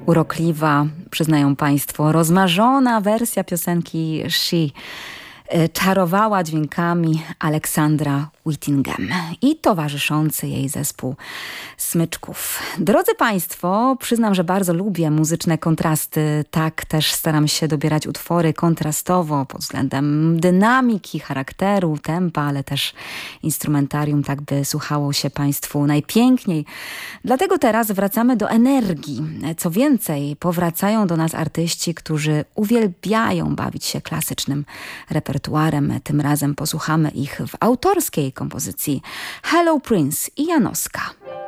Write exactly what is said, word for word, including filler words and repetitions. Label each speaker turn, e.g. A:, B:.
A: urokliwa, przyznają Państwo, rozmarzona wersja piosenki She czarowała dźwiękami Aleksandra Whittingham i towarzyszący jej zespół smyczków. Drodzy Państwo, przyznam, że bardzo lubię muzyczne kontrasty. Tak też staram się dobierać utwory kontrastowo pod względem dynamiki, charakteru, tempa, ale też instrumentarium, tak by słuchało się Państwu najpiękniej. Dlatego teraz wracamy do energii. Co więcej, powracają do nas artyści, którzy uwielbiają bawić się klasycznym repertuarem. Tym razem posłuchamy ich w autorskiej kompozycji Hello Prince i Janoska.